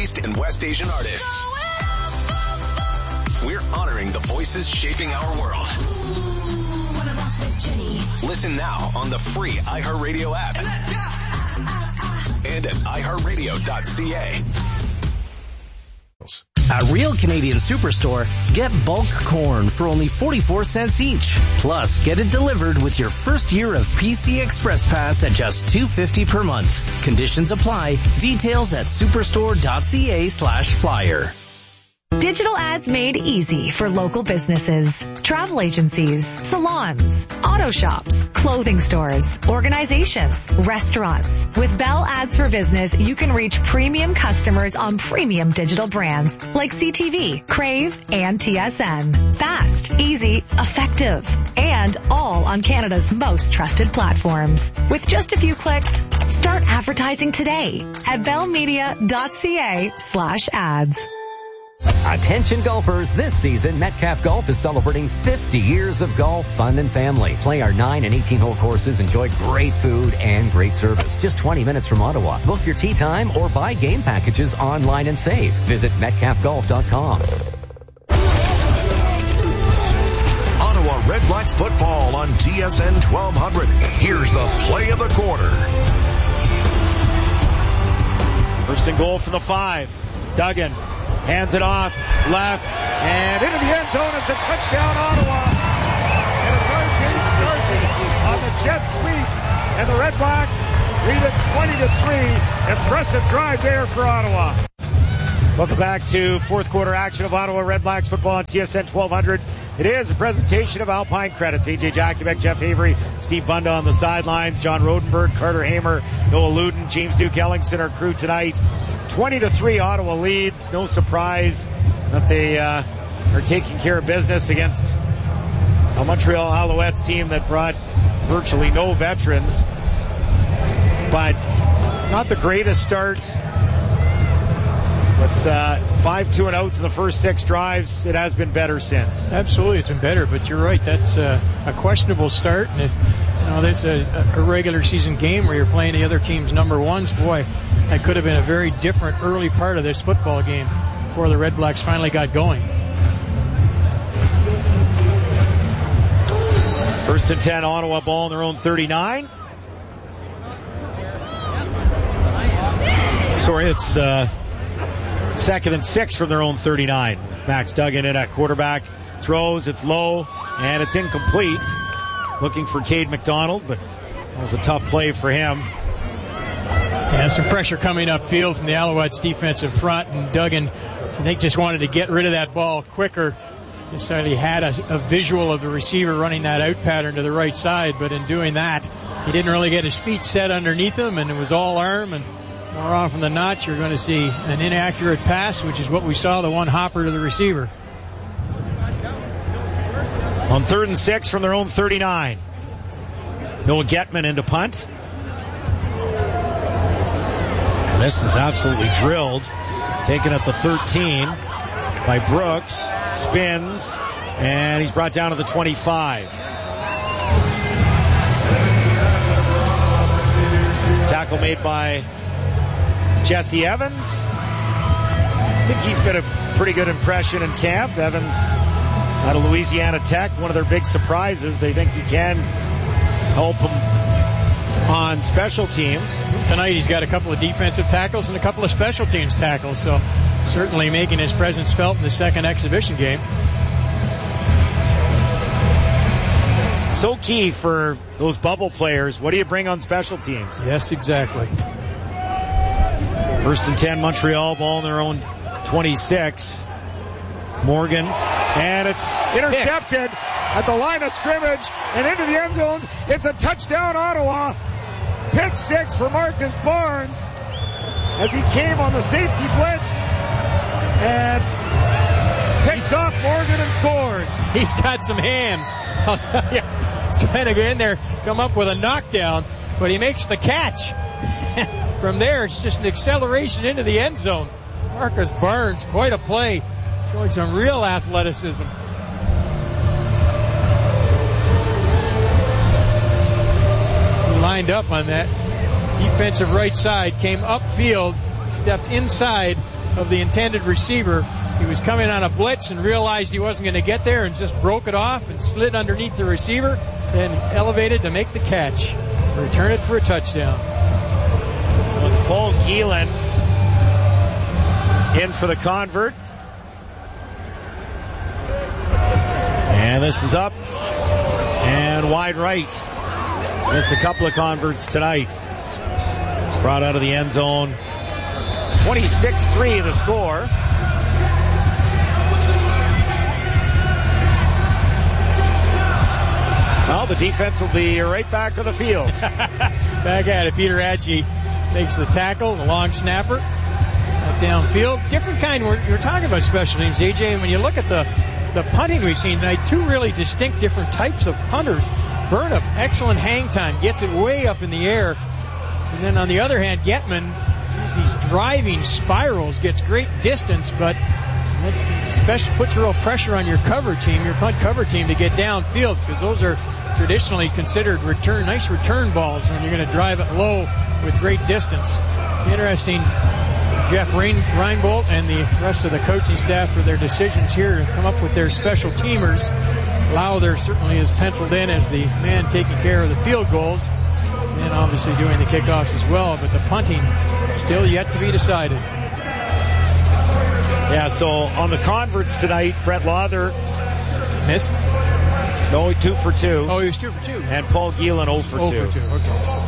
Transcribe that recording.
East and West Asian artists. We're honoring the voices shaping our world. Listen now on the free iHeartRadio app. And at iHeartRadio.ca. At Real Canadian Superstore, get bulk corn for only 44 cents each. Plus, get it delivered with your first year of PC Express Pass at just $2.50 per month. Conditions apply. Details at superstore.ca/flyer. Digital ads made easy for local businesses, travel agencies, salons, auto shops, clothing stores, organizations, restaurants. With Bell Ads for Business, you can reach premium customers on premium digital brands like CTV, Crave, and TSN. Fast, easy, effective, and all on Canada's most trusted platforms. With just a few clicks, start advertising today at bellmedia.ca/ads. Attention golfers, this season Metcalf Golf is celebrating 50 years of golf, fun, and family. Play our 9 and 18-hole courses, enjoy great food and great service. Just 20 minutes from Ottawa. Book your tee time or buy game packages online and save. Visit metcalfgolf.com. Ottawa Redblacks football on TSN 1200. Here's the play of the quarter. First and goal from the 5. Duggan hands it off, left, and into the end zone. It's a touchdown, Ottawa. And it's R.J. Starkey on the jet sweep. And the Redblacks lead it 20-3. Impressive drive there for Ottawa. Welcome back to fourth quarter action of Ottawa Redblacks football on TSN 1200. It is a presentation of Alpine Credits. A.J. Jakubek, Jeff Avery, Steve Bunda on the sidelines, John Rodenberg, Carter Hamer, Noah Luden, James Duke Ellingson, our crew tonight. 20-3 Ottawa leads. No surprise that they are taking care of business against a Montreal Alouettes team that brought virtually no veterans. But not the greatest start. With 5 2-and-outs in the first 6 drives, it has been better since. Absolutely, it's been better, but you're right. That's a questionable start. And if that's a regular season game where you're playing the other team's number ones, boy, that could have been a very different early part of this football game before the Redblacks finally got going. First and 10, Ottawa ball on their own 39. Sorry, it's second and 6 from their own 39. Max Duggan in at quarterback. Throws, it's low, and it's incomplete. Looking for Cade McDonald, but that was a tough play for him. Yeah, some pressure coming upfield from the Alouettes defensive front, and Duggan, I think, just wanted to get rid of that ball quicker. Necessarily had a visual of the receiver running that out pattern to the right side, but in doing that, he didn't really get his feet set underneath him, and it was all arm, and more often than not, you're going to see an inaccurate pass, which is what we saw, the one hopper to the receiver. On 3rd and 6 from their own 39. Noah Getman into punt. And this is absolutely drilled. Taken at the 13 by Brooks. Spins. And he's brought down to the 25. Tackle made by Jesse Evans. I think he's been a pretty good impression in camp. Evans out of Louisiana Tech, one of their big surprises. They think he can help them on special teams. Tonight he's got a couple of defensive tackles and a couple of special teams tackles, so certainly making his presence felt in the second exhibition game. So key for those bubble players. What do you bring on special teams? Yes, exactly. First and 10, Montreal ball on their own 26. Morgan, and it's intercepted at the line of scrimmage and into the end zone. It's a touchdown, Ottawa. Pick 6 for Marcus Barnes as he came on the safety blitz and picks off Morgan and scores. He's got some hands, I'll tell you. He's trying to go in there, come up with a knockdown, but he makes the catch. From there, it's just an acceleration into the end zone. Marcus Barnes, quite a play, showing some real athleticism. He lined up on that defensive right side, came upfield, stepped inside, of the intended receiver. He was coming on a blitz and realized he wasn't going to get there and just broke it off and slid underneath the receiver, then elevated to make the catch. Return it for a touchdown. So it's Paul Geelan in for the convert. And this is up and wide right. He's missed a couple of converts tonight. It's brought out of the end zone. 26-3 the score. Well, the defense will be right back on the field. Back at it. Peter Adji makes the tackle, the long snapper. Downfield. Different kind. We're talking about special teams, AJ, and when you look at the punting we've seen tonight, two really distinct different types of punters. Burnham, excellent hang time, gets it way up in the air. And then on the other hand, Getman, these driving spirals, gets great distance, but puts real pressure on your cover team, your punt cover team, to get downfield, because those are traditionally considered nice return balls when you're going to drive it low with great distance. Interesting, Jeff Reinbold and the rest of the coaching staff for their decisions here to come up with their special teamers. Lowther certainly is penciled in as the man taking care of the field goals, and obviously doing the kickoffs as well, but the punting still yet to be decided. Yeah, so on the converts tonight, Brett Lowther missed. No, 2 for 2. Oh, he was 2 for 2. And Paul Geelan 0 for 2. 0 for 2, okay.